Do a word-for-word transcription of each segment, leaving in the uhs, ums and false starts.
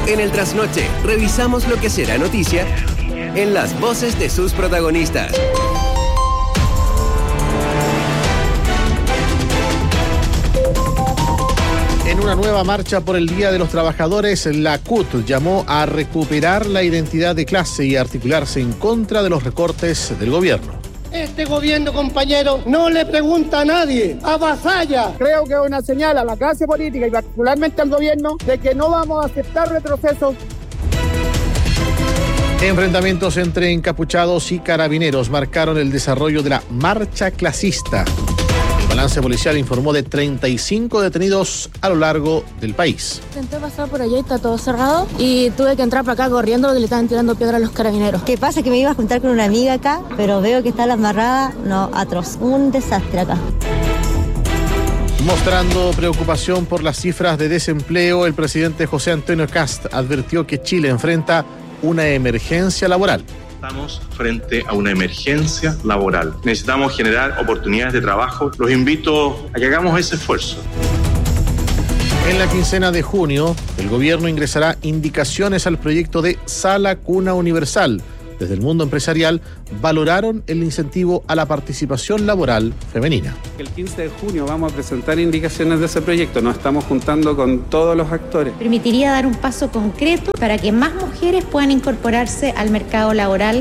En el Trasnoche, revisamos lo que será noticia en las voces de sus protagonistas. En una nueva marcha por el Día de los Trabajadores, la C U T llamó a recuperar la identidad de clase y a articularse en contra de los recortes del gobierno. Este gobierno, compañero, no le pregunta a nadie, avasalla. Creo que es una señal a la clase política y particularmente al gobierno de que no vamos a aceptar retrocesos. Enfrentamientos entre encapuchados y carabineros marcaron el desarrollo de la marcha clasista. El balance policial informó de treinta y cinco detenidos a lo largo del país. Intenté pasar por allá y está todo cerrado y tuve que entrar para acá corriendo porque le estaban tirando piedra a los carabineros. ¿Qué pasa? Que me iba a juntar con una amiga acá, pero veo que está la amarrada. No, atroz. Un desastre acá. Mostrando preocupación por las cifras de desempleo, el presidente José Antonio Kast advirtió que Chile enfrenta una emergencia laboral. Estamos frente a una emergencia laboral. Necesitamos generar oportunidades de trabajo. Los invito a que hagamos ese esfuerzo. En la quincena de junio, el gobierno ingresará indicaciones al proyecto de Sala Cuna Universal. Desde el mundo empresarial valoraron el incentivo a la participación laboral femenina. El quince de junio vamos a presentar indicaciones de ese proyecto. Nos estamos juntando con todos los actores. Permitiría dar un paso concreto para que más mujeres puedan incorporarse al mercado laboral.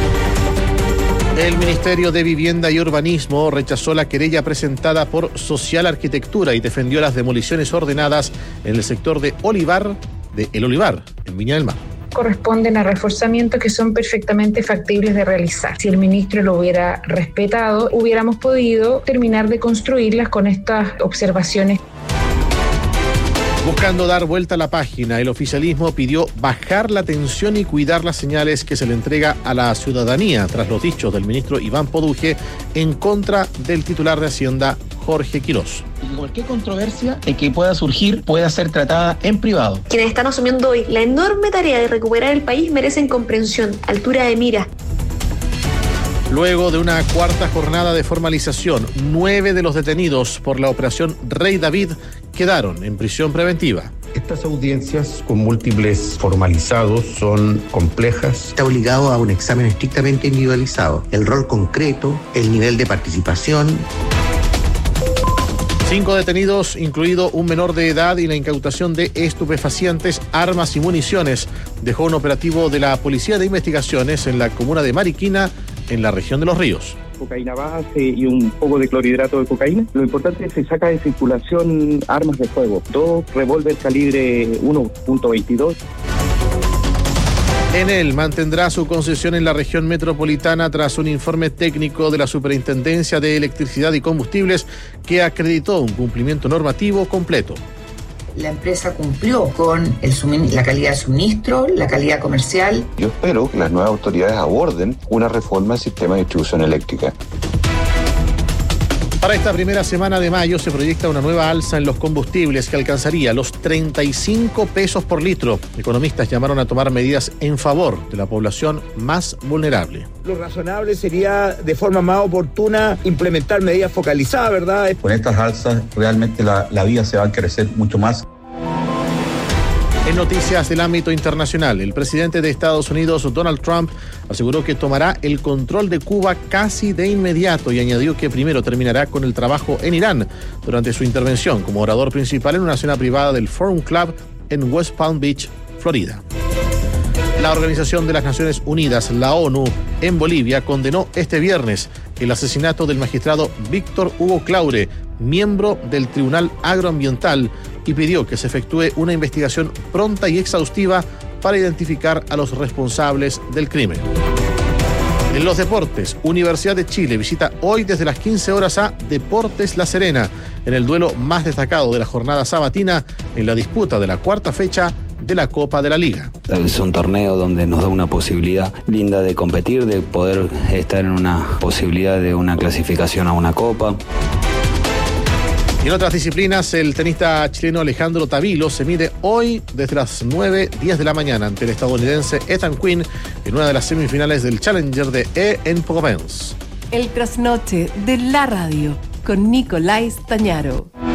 El Ministerio de Vivienda y Urbanismo rechazó la querella presentada por Social Arquitectura y defendió las demoliciones ordenadas en el sector de Olivar, de El Olivar, en Viña del Mar. Corresponden a reforzamientos que son perfectamente factibles de realizar. Si el ministro lo hubiera respetado, hubiéramos podido terminar de construirlas con estas observaciones. Buscando dar vuelta a la página, el oficialismo pidió bajar la tensión y cuidar las señales que se le entrega a la ciudadanía tras los dichos del ministro Iván Poduje en contra del titular de Hacienda, Jorge Quirós. Cualquier controversia que pueda surgir pueda ser tratada en privado. Quienes están asumiendo hoy la enorme tarea de recuperar el país merecen comprensión, altura de mira. Luego de una cuarta jornada de formalización, nueve de los detenidos por la operación Rey David quedaron en prisión preventiva. Estas audiencias con múltiples formalizados son complejas. Está obligado a un examen estrictamente individualizado. El rol concreto, el nivel de participación. Cinco detenidos, incluido un menor de edad, y la incautación de estupefacientes, armas y municiones dejó un operativo de la Policía de Investigaciones en la comuna de Mariquina, en la región de Los Ríos. Cocaína base y un poco de clorhidrato de cocaína. Lo importante es que se saca de circulación armas de fuego, dos revólver calibre uno punto veintidós. Enel mantendrá su concesión en la región metropolitana tras un informe técnico de la Superintendencia de Electricidad y Combustibles que acreditó un cumplimiento normativo completo. La empresa cumplió con el sumin- la calidad de suministro, la calidad comercial. Yo espero que las nuevas autoridades aborden una reforma del sistema de distribución eléctrica. Para esta primera semana de mayo se proyecta una nueva alza en los combustibles que alcanzaría los treinta y cinco pesos por litro. Economistas llamaron a tomar medidas en favor de la población más vulnerable. Lo razonable sería, de forma más oportuna, implementar medidas focalizadas, ¿verdad? Con estas alzas realmente la, la vida se va a crecer mucho más. En noticias del ámbito internacional, el presidente de Estados Unidos, Donald Trump, aseguró que tomará el control de Cuba casi de inmediato y añadió que primero terminará con el trabajo en Irán durante su intervención como orador principal en una cena privada del Forum Club en West Palm Beach, Florida. La Organización de las Naciones Unidas, la ONU, en Bolivia condenó este viernes el asesinato del magistrado Víctor Hugo Claure, miembro del Tribunal Agroambiental, y pidió que se efectúe una investigación pronta y exhaustiva para identificar a los responsables del crimen. En los deportes, Universidad de Chile visita hoy desde las quince horas a Deportes La Serena, en el duelo más destacado de la jornada sabatina en la disputa de la cuarta fecha de la Copa de la Liga. Es un torneo donde nos da una posibilidad linda de competir, de poder estar en una posibilidad de una clasificación a una Copa. Y en otras disciplinas, el tenista chileno Alejandro Tavilo se mide hoy desde las nueve diez de la mañana ante el estadounidense Ethan Quinn en una de las semifinales del Challenger de E en Provence. El trasnoche de la radio con Nicolás Tañaro.